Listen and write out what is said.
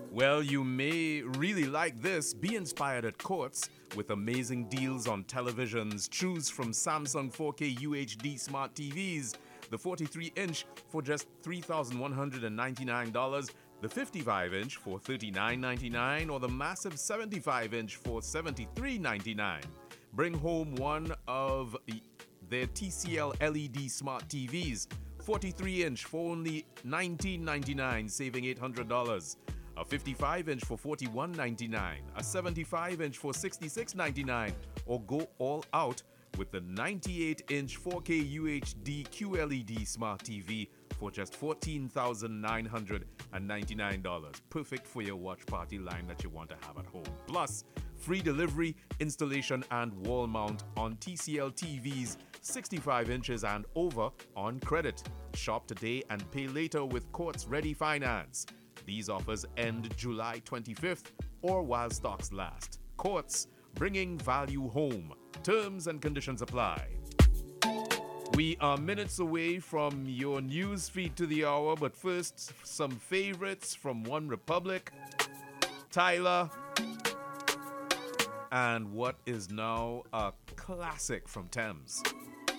Well, you may really like this. Be inspired at Quartz with amazing deals on televisions. Choose from Samsung 4K UHD smart TVs. The 43-inch for just $3,199, the 55-inch for $39.99, or the massive 75-inch for $73.99. Bring home one of their TCL LED smart TVs, 43-inch for only $19.99, saving $800. A 55-inch for $41.99, a 75-inch for $66.99, or go all out with the 98-inch 4K UHD QLED Smart TV for just $14,999. Perfect for your watch party line that you want to have at home. Plus, free delivery, installation, and wall mount on TCL TVs 65 inches and over on credit. Shop today and pay later with Quartz Ready Finance. These offers end July 25th or while stocks last. Quartz, bringing value home. Terms and conditions apply. We are minutes away from your news feed to the hour, but first, some favorites from One Republic, Tyler, and what is now a classic from Thames.